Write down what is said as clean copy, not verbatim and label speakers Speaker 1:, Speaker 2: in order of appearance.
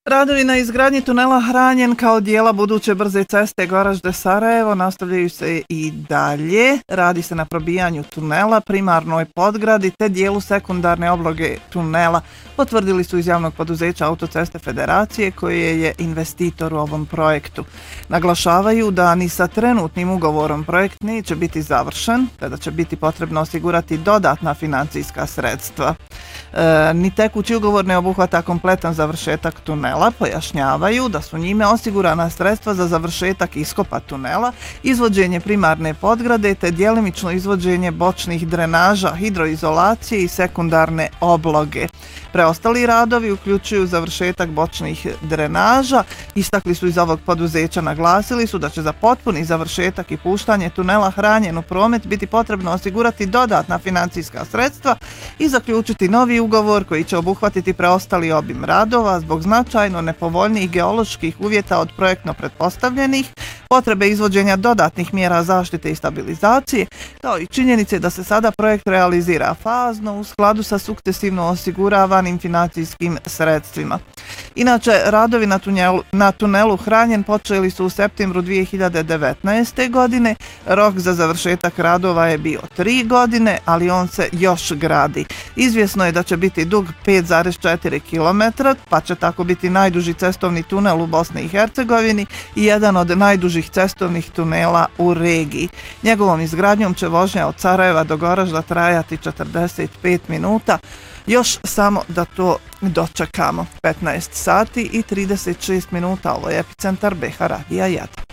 Speaker 1: Radovi na izgradnji tunela Hranjen kao dijela buduće brze ceste Goražde-Sarajevo nastavljaju se i dalje. Radi se na probijanju tunela, primarnoj podgradi te dijelu sekundarne obloge tunela, potvrdili su iz javnog poduzeća Autoceste Federacije koje je investitor u ovom projektu. Naglašavaju da ni sa trenutnim ugovorom projekt neće biti završen, te da će biti potrebno osigurati dodatna financijska sredstva. Ni tekući ugovor ne obuhvata kompletan završetak tunela, pojašnjavaju da su njime osigurana sredstva za završetak iskopa tunela, izvođenje primarne podgrade te djelimično izvođenje bočnih drenaža, hidroizolacije i sekundarne obloge. Preostali radovi uključuju završetak bočnih drenaža. Istakli su iz ovog poduzeća, naglasili su da će za potpuni završetak i puštanje tunela Hranjen u promet biti potrebno osigurati dodatna financijska sredstva i zaključiti novi ugovor koji će obuhvatiti preostali obim radova zbog značajno nepovoljnijih geoloških uvjeta od projektno pretpostavljenih, potrebe izvođenja dodatnih mjera zaštite i stabilizacije, kao i činjenice da se sada projekt realizira fazno u skladu sa sukcesivno osiguravanim financijskim sredstvima. Inače, radovi na tunelu Hranjen počeli su u septembru 2019. godine. Rok za završetak radova je bio 3 godine, ali on se još gradi. Izvjesno je da će biti dug 5,4 km, pa će tako biti najduži cestovni tunel u Bosni i Hercegovini i jedan od najdužih cestovnih tunela u regiji. Njegovom izgradnjom će vožnja od Sarajeva do Goražda trajati 45 minuta. Još samo da to dočekamo. 15 sati i 36 minuta, ovo je Epicentar BH Radija 1.